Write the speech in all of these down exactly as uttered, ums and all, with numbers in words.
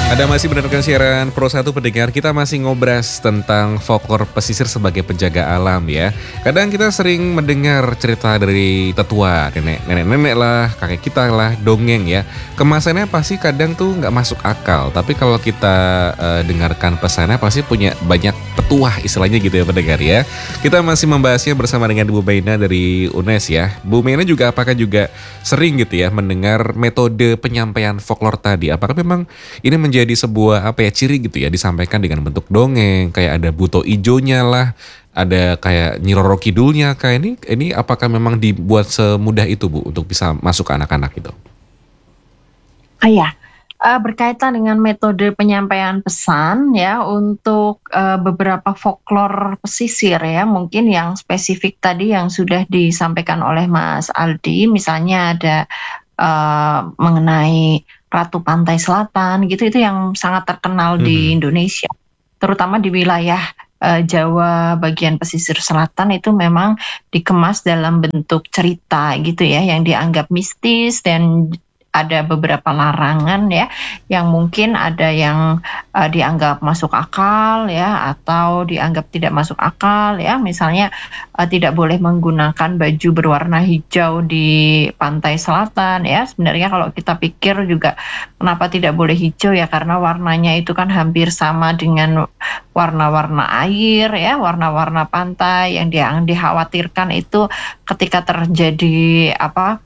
Anda masih mendengarkan siaran Pro satu pendengar, kita masih ngobras tentang folklore pesisir sebagai penjaga alam ya. Kadang kita sering mendengar cerita dari tetua, nenek, nenek-nenek lah, kakek kita lah, dongeng ya. Kemasannya pasti kadang tuh nggak masuk akal, tapi kalau kita eh, dengarkan pesannya pasti punya banyak petuah istilahnya gitu ya pendengar ya. Kita masih membahasnya bersama dengan Bu Meina dari U N E S ya. Bu Meina juga apakah juga sering gitu ya mendengar metode penyampaian folklore tadi? Apakah memang ini menjadi sebuah apa ya ciri gitu ya disampaikan dengan bentuk dongeng, kayak ada buto ijonya lah, ada kayak Nyi Roro Kidulnya, kayak ini ini apakah memang dibuat semudah itu Bu untuk bisa masuk ke anak-anak gitu? Ah ya, eh, berkaitan dengan metode penyampaian pesan ya untuk eh, beberapa folklore pesisir ya, mungkin yang spesifik tadi yang sudah disampaikan oleh Mas Aldi, misalnya ada eh, mengenai Ratu Pantai Selatan gitu, itu yang sangat terkenal di Mhm. Indonesia, terutama di wilayah eh, Jawa bagian pesisir selatan itu memang dikemas dalam bentuk cerita gitu ya, yang dianggap mistis dan ada beberapa larangan ya, yang mungkin ada yang uh, dianggap masuk akal ya, atau dianggap tidak masuk akal ya. Misalnya uh, tidak boleh menggunakan baju berwarna hijau di pantai selatan ya. Sebenarnya kalau kita pikir juga kenapa tidak boleh hijau ya, karena warnanya itu kan hampir sama dengan warna-warna air ya, warna-warna pantai. Yang dia yang dikhawatirkan itu ketika terjadi apa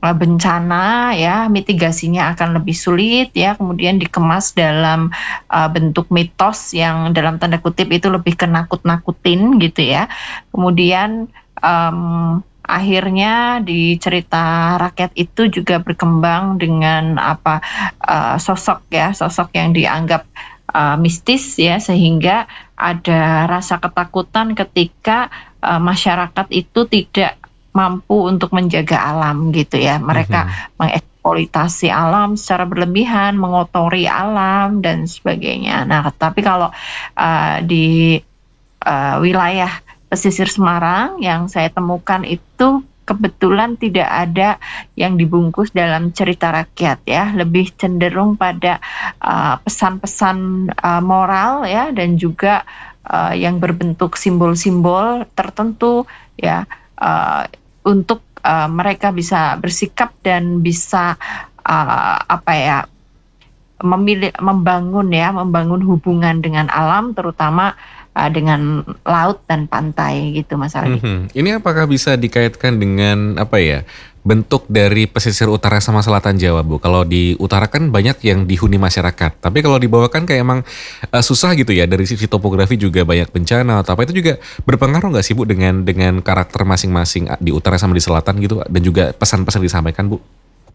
bencana ya, mitigasinya akan lebih sulit ya, kemudian dikemas dalam uh, bentuk mitos yang dalam tanda kutip itu lebih ke nakut-nakutin gitu ya. Kemudian um, akhirnya di cerita rakyat itu juga berkembang dengan apa uh, sosok ya, sosok yang dianggap uh, mistis ya, sehingga ada rasa ketakutan ketika uh, masyarakat itu tidak mampu untuk menjaga alam gitu ya. Mereka Mhm. mengeksploitasi alam secara berlebihan, mengotori alam dan sebagainya. Nah, tapi kalau uh, di uh, wilayah pesisir Semarang yang saya temukan itu kebetulan tidak ada yang dibungkus dalam cerita rakyat ya, lebih cenderung pada uh, pesan-pesan uh, moral ya, dan juga uh, yang berbentuk simbol-simbol tertentu ya, uh, untuk uh, mereka bisa bersikap dan bisa uh, apa ya, memilih membangun ya, membangun hubungan dengan alam, terutama uh, dengan laut dan pantai gitu, Mas Aldi. Mhm. Ini apakah bisa dikaitkan dengan apa ya, bentuk dari pesisir utara sama selatan Jawa Bu? Kalau di utara kan banyak yang dihuni masyarakat, tapi kalau di bawah kan kayak emang eh, susah gitu ya, dari sisi topografi juga banyak bencana atau apa, itu juga berpengaruh nggak sih Bu dengan dengan karakter masing-masing ah, di utara sama di selatan gitu, dan juga pesan-pesan disampaikan Bu?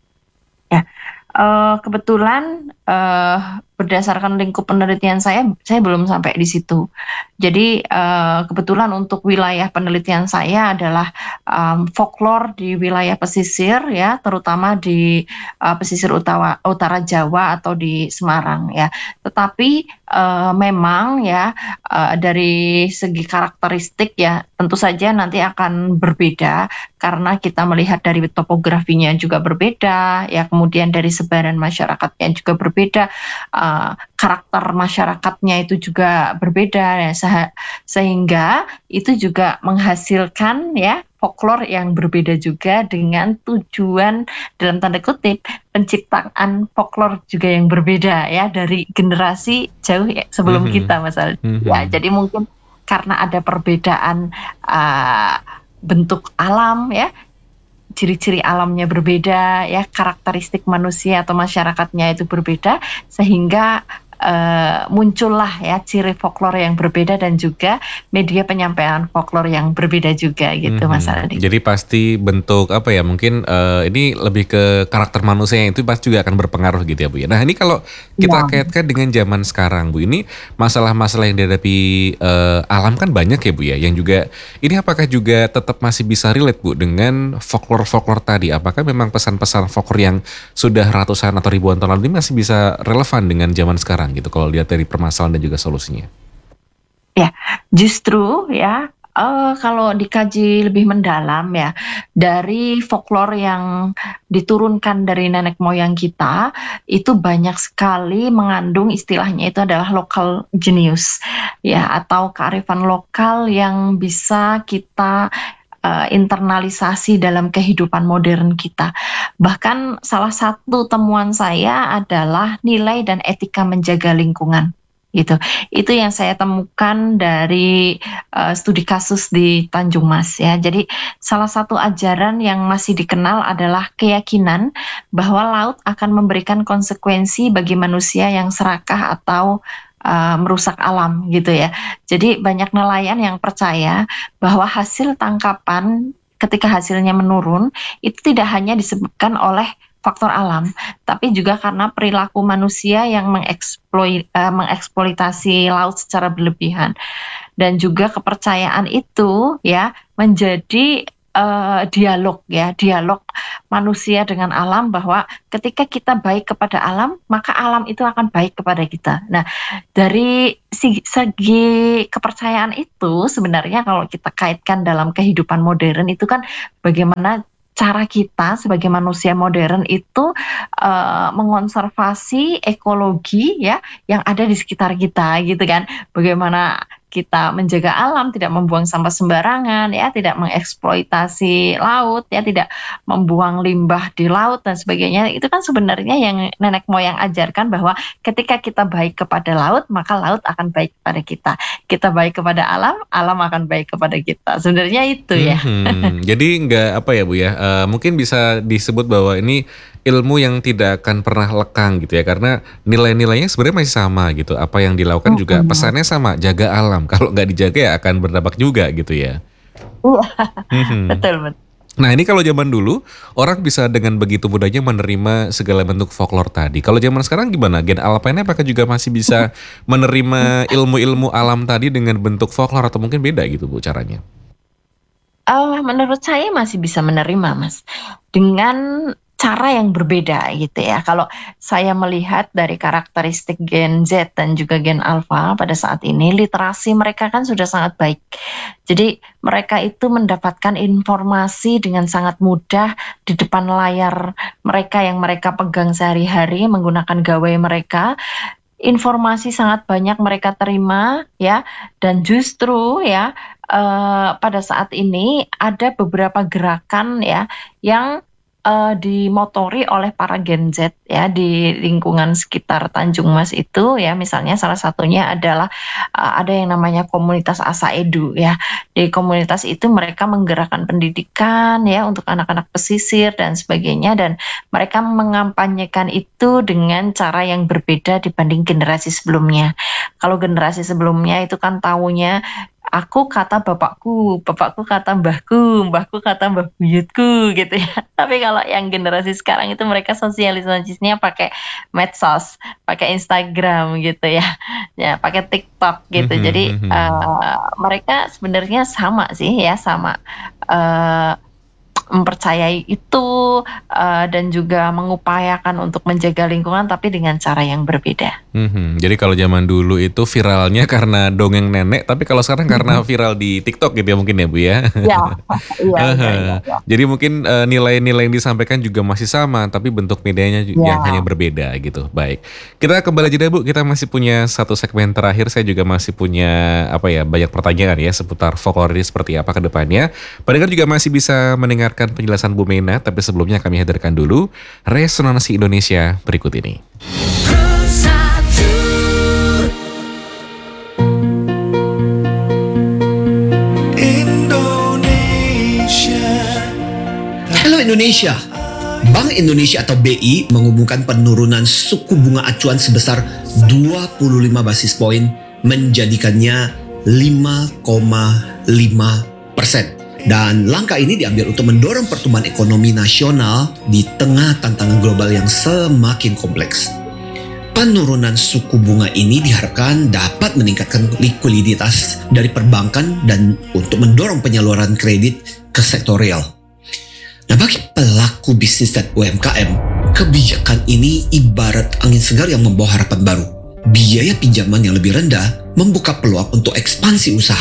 Ya, eh, kebetulan eh, berdasarkan lingkup penelitian saya, saya belum sampai di situ. Jadi eh, kebetulan untuk wilayah penelitian saya adalah em, folklore di wilayah pesisir ya, terutama di eh, pesisir utara, utara Jawa atau di Semarang ya. Tetapi eh, memang ya, eh, dari segi karakteristik ya tentu saja nanti akan berbeda karena kita melihat dari topografinya juga berbeda ya, kemudian dari sebaran masyarakatnya juga berbeda, uh, karakter masyarakatnya itu juga berbeda ya, se- sehingga itu juga menghasilkan ya folklore yang berbeda juga, dengan tujuan dalam tanda kutip penciptaan folklore juga yang berbeda ya, dari generasi jauh ya, sebelum Mhm. kita Mas Aldi ya. Mhm. Jadi mungkin karena ada perbedaan uh, bentuk alam ya, ciri-ciri alamnya berbeda ya, karakteristik manusia atau masyarakatnya itu berbeda, sehingga eh, muncullah ya ciri folklore yang berbeda dan juga media penyampaian folklore yang berbeda juga gitu, Mas Mhm. Aldi. Jadi pasti bentuk apa ya, mungkin eh, ini lebih ke karakter manusia yang itu pasti juga akan berpengaruh gitu ya Bu ya. Nah ini kalau kita Ya, kaitkan dengan zaman sekarang Bu, ini masalah-masalah yang dihadapi eh, alam kan banyak ya Bu ya, yang juga ini apakah juga tetap masih bisa relate Bu dengan folklore-folklore tadi? Apakah memang pesan-pesan folklore yang sudah ratusan atau ribuan tahun lalu ini masih bisa relevan dengan zaman sekarang gitu kalau lihat dari permasalahan dan juga solusinya? ya, justru ya, Eee, kalau dikaji lebih mendalam ya, dari folklore yang diturunkan dari nenek moyang kita, itu banyak sekali mengandung istilahnya itu adalah local genius, ya, atau kearifan lokal yang bisa kita, eee, internalisasi dalam kehidupan modern kita. Bahkan salah satu temuan saya adalah nilai dan etika menjaga lingkungan, gitu. Itu yang saya temukan dari, eee, studi kasus di Tanjung Mas ya. Jadi salah satu ajaran yang masih dikenal adalah keyakinan bahwa laut akan memberikan konsekuensi bagi manusia yang serakah atau, eee, merusak alam gitu ya. Jadi banyak nelayan yang percaya bahwa hasil tangkapan ketika hasilnya menurun, itu tidak hanya disebabkan oleh faktor alam, tapi juga karena perilaku manusia yang mengeksploi eee, mengeksploitasi laut secara berlebihan. Dan juga kepercayaan itu ya menjadi, eee, dialog ya, dialog manusia dengan alam bahwa ketika kita baik kepada alam, maka alam itu akan baik kepada kita. Nah, dari si segi kepercayaan itu sebenarnya kalau kita kaitkan dalam kehidupan modern itu kan bagaimana cara kita sebagai manusia modern itu, eee, mengonservasi ekologi ya, yang ada di sekitar kita gitu kan. Bagaimana kita menjaga alam, tidak membuang sampah sembarangan ya, tidak mengeksploitasi laut ya, tidak membuang limbah di laut dan sebagainya. Itu kan sebenarnya yang nenek moyang ajarkan bahwa ketika kita baik kepada laut, maka laut akan baik kepada kita. Kita baik kepada alam, alam akan baik kepada kita. Sebenarnya itu ya. Mhm, jadi nggak apa ya Bu ya, eee, mungkin bisa disebut bahwa ini ilmu yang tidak akan pernah lekang gitu ya, karena nilai-nilainya sebenarnya masih sama gitu. Apa yang dilakukan juga Mhm. pesannya sama, jaga alam. Kalau nggak dijaga ya akan berdampak juga gitu ya. Iya, Mhm. betul bet Nah ini kalau zaman dulu orang bisa dengan begitu mudahnya menerima segala bentuk folklore tadi. Kalau zaman sekarang gimana? Gen Alpine apakah juga masih bisa menerima ilmu-ilmu alam tadi dengan bentuk folklore atau mungkin beda gitu Bu caranya? Eee, menurut saya masih bisa menerima Mas, dengan cara yang berbeda gitu ya. Kalau saya melihat dari karakteristik Gen Z dan juga Gen Alpha pada saat ini, literasi mereka kan sudah sangat baik. Jadi mereka itu mendapatkan informasi dengan sangat mudah di depan layar mereka yang mereka pegang sehari-hari menggunakan gawai mereka. Informasi sangat banyak mereka terima ya, dan justru ya, eee, pada saat ini ada beberapa gerakan ya yang, eee, dimotori oleh para Gen Z ya di lingkungan sekitar Tanjung Mas itu ya. Misalnya salah satunya adalah, eee, ada yang namanya komunitas Asa Edu ya. Di komunitas itu mereka menggerakkan pendidikan ya untuk anak-anak pesisir dan sebagainya, dan mereka mengampanyekan itu dengan cara yang berbeda dibanding generasi sebelumnya. Kalau generasi sebelumnya itu kan taunya, aku kata bapakku, bapakku kata mbahku, mbahku kata mbah buyutku gitu ya. Tapi kalau yang generasi sekarang itu mereka sosialisasinya pakai medsos, pakai Instagram gitu ya, ya pakai TikTok gitu. Mhm Jadi, mhm. eee, mereka sebenarnya sama sih ya, sama, eee, mempercayai itu, eee, dan juga mengupayakan untuk menjaga lingkungan tapi dengan cara yang berbeda. Mhm, jadi kalau zaman dulu itu viralnya karena dongeng nenek, tapi kalau sekarang karena Mhm. viral di TikTok gitu ya mungkin ya Bu ya? Iya, iya iya iya Heeh. iya. Jadi mungkin, eee, nilai-nilai yang disampaikan juga masih sama, tapi bentuk medianya ju yang hanya Iya. berbeda gitu, baik. Kita kembali jeda Bu, kita masih punya satu segmen terakhir, saya juga masih punya apa ya, banyak pertanyaan ya seputar folklore ini seperti apa ke depannya. Pendengar juga masih bisa mendengarkan penjelasan Bu Mena, tapi sebelumnya kami hadirkan dulu Resonansi Indonesia berikut ini. Halo Indonesia, Bank Indonesia atau B I mengumumkan penurunan suku bunga acuan sebesar dua puluh lima basis poin, menjadikannya lima koma lima persen. Dan langkah ini diambil untuk mendorong pertumbuhan ekonomi nasional di tengah tantangan global yang semakin kompleks. Penurunan suku bunga ini diharapkan dapat meningkatkan likuiditas dari perbankan dan untuk mendorong penyaluran kredit ke sektor real. Nah, bagi pelaku bisnis dan U M K M, kebijakan ini ibarat angin segar yang membawa harapan baru. Biaya pinjaman yang lebih rendah membuka peluang untuk ekspansi usaha,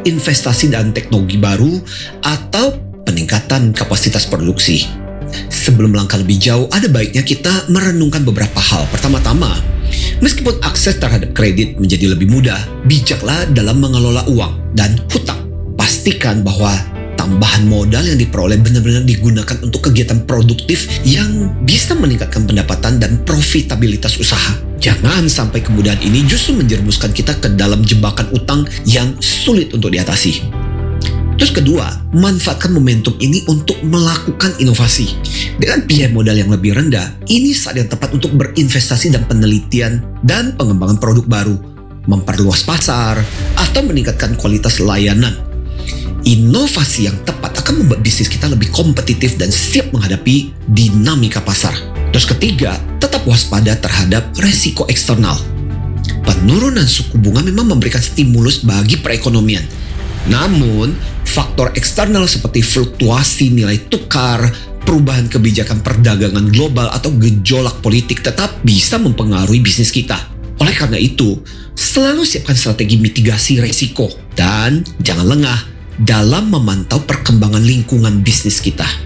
investasi dan teknologi baru, atau peningkatan kapasitas produksi. Sebelum melangkah lebih jauh, ada baiknya kita merenungkan beberapa hal. Pertama-tama, meskipun akses terhadap kredit menjadi lebih mudah, bijaklah dalam mengelola uang dan hutang. Pastikan bahwa tambahan modal yang diperoleh benar-benar digunakan untuk kegiatan produktif yang bisa meningkatkan pendapatan dan profitabilitas usaha. Jangan sampai kemudahan ini justru menjerumuskan kita ke dalam jebakan utang yang sulit untuk diatasi. Terus kedua, manfaatkan momentum ini untuk melakukan inovasi. Dengan biaya modal yang lebih rendah, ini saat yang tepat untuk berinvestasi dan penelitian dan pengembangan produk baru, memperluas pasar, atau meningkatkan kualitas layanan. Inovasi yang tepat akan membuat bisnis kita lebih kompetitif dan siap menghadapi dinamika pasar. Terus ketiga, tetap waspada terhadap resiko eksternal. Penurunan suku bunga memang memberikan stimulus bagi perekonomian. Namun, faktor eksternal seperti fluktuasi nilai tukar, perubahan kebijakan perdagangan global, atau gejolak politik tetap bisa mempengaruhi bisnis kita. Oleh karena itu, selalu siapkan strategi mitigasi risiko dan jangan lengah dalam memantau perkembangan lingkungan bisnis kita.